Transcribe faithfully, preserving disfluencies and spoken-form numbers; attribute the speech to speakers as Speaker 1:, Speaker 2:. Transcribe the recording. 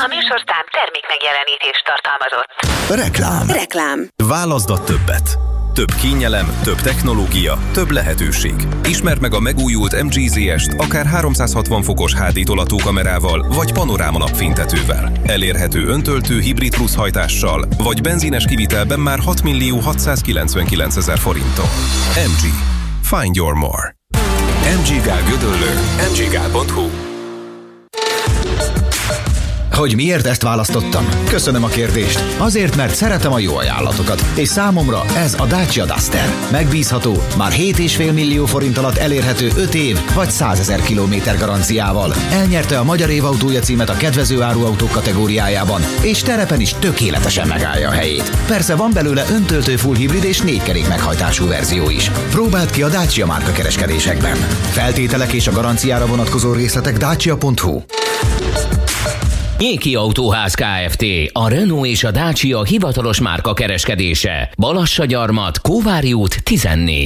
Speaker 1: A műsorszám termék megjelenítést tartalmazott.
Speaker 2: Reklám.
Speaker 3: Reklám.
Speaker 2: Válaszd a többet. Több kényelem, több technológia, több lehetőség. Ismerd meg a megújult em gé zé est akár háromszázhatvan fokos há dé tolatókamerával, vagy panoráma napfénytetővel. Elérhető öntöltő hibrid plusz hajtással, vagy benzines kivitelben már hat millió hatszázkilencvenkilencezer forinttal. em gé. Find your more.
Speaker 4: em gé Gál Gödöllő, em gé gál pont hu.
Speaker 5: Hogy miért ezt választottam? Köszönöm a kérdést. Azért, mert szeretem a jó ajánlatokat, és számomra ez a Dacia Duster. Megbízható, már hét egész öt millió forint alatt elérhető öt év vagy százezer kilométer garanciával. Elnyerte a Magyar Év autója címet a kedvező áruautók kategóriájában, és terepen is tökéletesen megállja a helyét. Persze van belőle öntöltő full hibrid és négykerék meghajtású verzió is. Próbáld ki a Dacia márka kereskedésekben. Feltételek és a garanciára vonatkozó részletek dacia pont hu.
Speaker 6: Nyéki Autóház Kft. A Renault és a Dacia hivatalos márka kereskedése. Balassagyarmat, Kóvári út tizennégy.